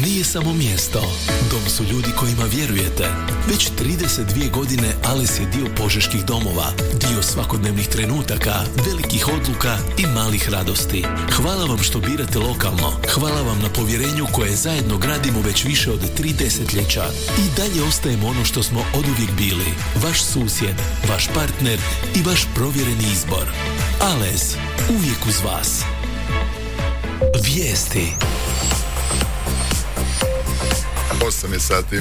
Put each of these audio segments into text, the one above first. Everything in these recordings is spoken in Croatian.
nije samo mjesto. Dom su ljudi kojima vjerujete. Već 32 godine Ales je dio požeških domova, dio svakodnevnih trenutaka, velikih odluka i malih radosti. Hvala vam što birate lokalno. Hvala vam na povjerenju koje zajedno gradimo već više od 3 desetljeća. I dalje ostajemo ono što smo oduvijek bili. Vaš susjed, vaš partner i vaš provjereni izbor. Ales, uvijek uz vas. Vijesti. 8 je sati.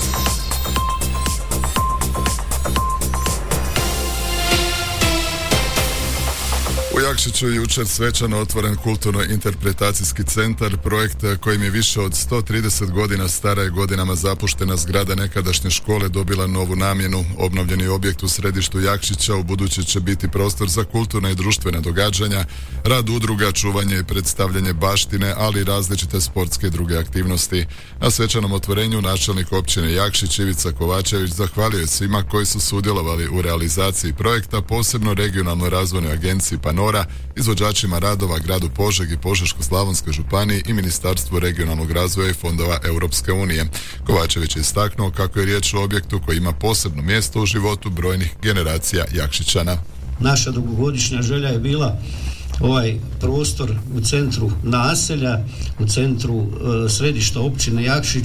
U Jakšiću je jučer svečano otvoren kulturno-interpretacijski centar, projekt kojim je više od 130 godina stara i godinama zapuštena zgrada nekadašnje škole dobila novu namjenu. Obnovljeni objekt u središtu Jakšića ubuduće će biti prostor za kulturne i društvene događanja, rad udruga, čuvanje i predstavljanje baštine, ali i različite sportske i druge aktivnosti. Na svečanom otvorenju načelnik općine Jakšić Ivica Kovačević zahvalio je svima koji su sudjelovali u realizaciji projekta, posebno regionalnoj razvojnoj agenciji Panora, izvođačima radova, gradu Požegi, Požeško-slavonskoj županiji i Ministarstvu regionalnog razvoja i fondova Europske unije. Kovačević je istaknuo kako je riječ o objektu koji ima posebno mjesto u životu brojnih generacija Jakšićana. Naša dugogodišnja želja je bila ovaj prostor u centru naselja, u centru središta općine Jakšić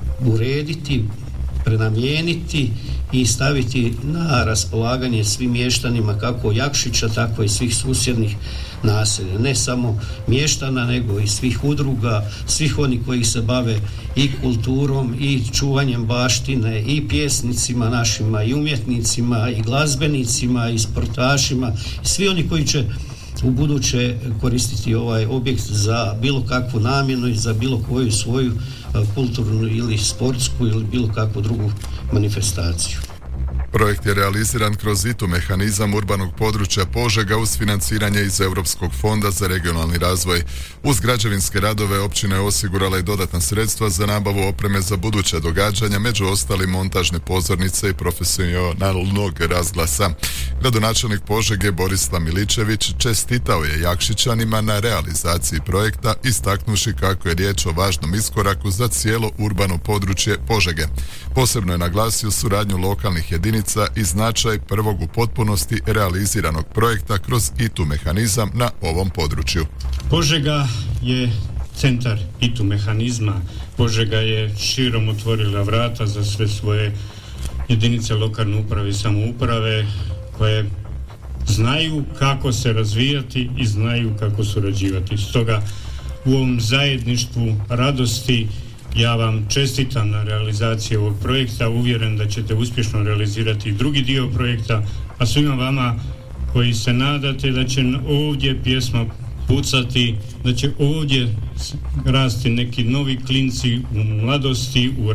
urediti, prenamijeniti i staviti na raspolaganje svim mještanima kako Jakšića, tako i svih susjednih naselja. Ne samo mještana, nego i svih udruga, svih onih koji se bave i kulturom i čuvanjem baštine i pjesnicima našima i umjetnicima i glazbenicima i sportašima i svi oni koji će u buduće koristiti ovaj objekt za bilo kakvu namjenu i za bilo koju svoju kulturnu ili sportsku ili bilo kakvu drugu manifestaciju. Projekt je realiziran kroz ITU mehanizam urbanog područja Požega uz financiranje iz Europskog fonda za regionalni razvoj. Uz građevinske radove općina je osigurala i dodatna sredstva za nabavu opreme za buduća događanja, među ostalim montažne pozornice i profesionalnog razglasa. Gradonačelnik Požege Borislav Miličević čestitao je Jakšićanima na realizaciji projekta, istaknuši kako je riječ o važnom iskoraku za cijelo urbano područje Požege. Posebno je naglasio suradnju lokalnih jedinica i značaj prvog u potpunosti realiziranog projekta kroz ITU mehanizam na ovom području. Požega je centar ITU mehanizma. Požega je širom otvorila vrata za sve svoje jedinice lokalne uprave i samouprave koje znaju kako se razvijati i znaju kako surađivati. Stoga u ovom zajedništvu radosti ja vam čestitam na realizaciji ovog projekta, uvjeren da ćete uspješno realizirati i drugi dio projekta, a svima vama koji se nadate da će ovdje pjesma pucati, da će ovdje rasti neki novi klinci u mladosti, u